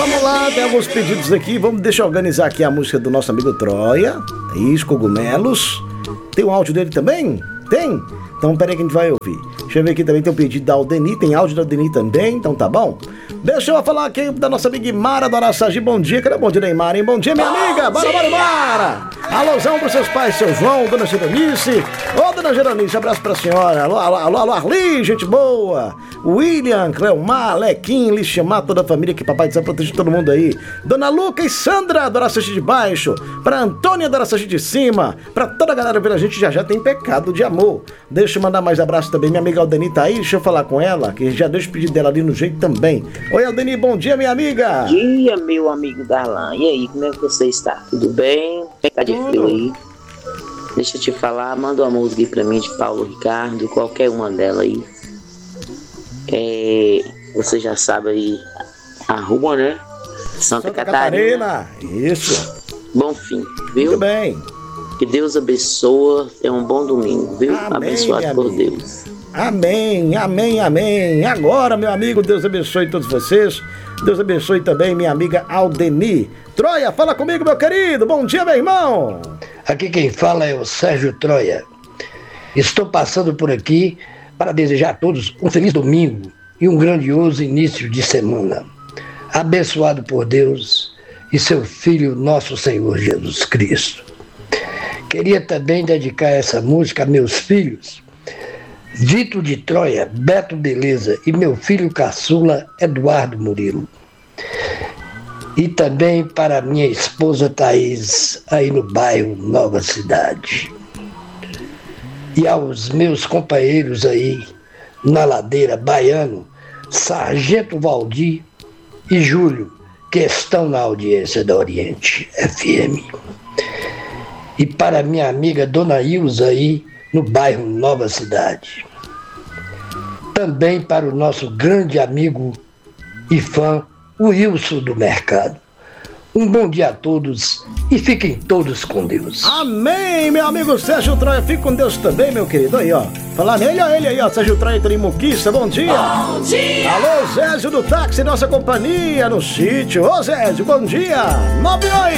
Vamos lá, tem alguns pedidos aqui. Deixa eu organizar aqui a música do nosso amigo Troia. Isso, Cogumelos. Tem o áudio dele também? Tem? Então peraí que a gente vai ouvir. Deixa eu ver aqui também, tem um pedido da Aldeni. Tem áudio da Aldeni também, então tá bom? Deixa eu falar aqui da nossa amiga Mara do Araçagi. Bom dia, cadê bom dia, Neymar, hein? Bom dia, minha amiga! Bora, bora, bora! Alôzão pros seus pais, seu João, dona Geronice. Ô, dona Geronice, abraço pra senhora. Alô, alô, alô, alô, Arli, gente boa. William, Cleomar, Lequim, Lixamar, toda a família, que papai do céu proteja todo mundo aí. Dona Luca e Sandra do Araçagi de baixo. Pra Antônia do Araçagi de cima. Pra toda a galera ver a gente, já tem pecado de amor. Deixa eu mandar mais abraço também. Minha amiga Aldeni tá aí, deixa eu falar com ela, que já deixa o pedido dela ali no jeito também. Oi, Aldeni, bom dia, minha amiga. Bom dia, meu amigo Darlan. E aí, como é que você está? Tudo bem? Tá de frio aí? Deixa eu te falar, manda uma música aí pra mim de Paulo Ricardo, qualquer uma dela aí. Você já sabe aí a rua, né? Santa Catarina. Isso. Bom fim, viu? Muito bem. Que Deus abençoe. É um bom domingo, viu? Amém, abençoado por Deus. Amém, amém, amém. Agora, meu amigo, Deus abençoe todos vocês. Deus abençoe também minha amiga Aldeni. Troia, fala comigo, meu querido. Bom dia, meu irmão. Aqui quem fala é o Sérgio Troia. Estou passando por aqui para desejar a todos um feliz domingo e um grandioso início de semana. Abençoado por Deus e seu Filho, nosso Senhor Jesus Cristo. Queria também dedicar essa música a meus filhos, Vitor de Troia, Beto Beleza e meu filho caçula, Eduardo Murilo. E também para minha esposa Thaís, aí no bairro Nova Cidade. E aos meus companheiros aí na Ladeira Baiano, Sargento Valdir e Júlio, que estão na audiência da Oriente FM. E para minha amiga Dona Ilza aí no bairro Nova Cidade. Também para o nosso grande amigo e fã, o Wilson do Mercado. Um bom dia a todos e fiquem todos com Deus. Amém, meu amigo Sérgio Troia. Fique com Deus também, meu querido. Aí, ó. Falar nele, ó, ele aí, ó. Sérgio Troia, Trimuquista, bom dia. Bom dia. Alô, Zézio do táxi, nossa companhia no sítio. Ô, Zézio, bom dia. 98.